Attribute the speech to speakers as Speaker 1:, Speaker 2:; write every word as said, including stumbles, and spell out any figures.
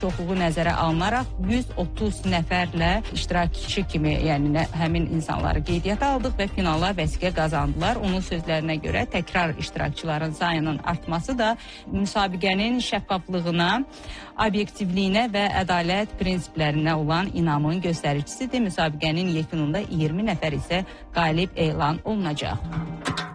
Speaker 1: çoxluğu nəzərə alınaraq yüz otuz nəfərlə iştirakçı kimi, yəni həmin insanları qeydiyyata aldıq və finala vəsiqə qazandılar. Onun sözlərinə görə təkrar iştirakçıların sayının artması da müsabiqənin şəffaflığına, obyektivliyinə və ədalət prinsiplərinə olan inamın göstəricisidir. Müsabiqənin yekununda iyirmi nəfər isə qalib elan olunacaq.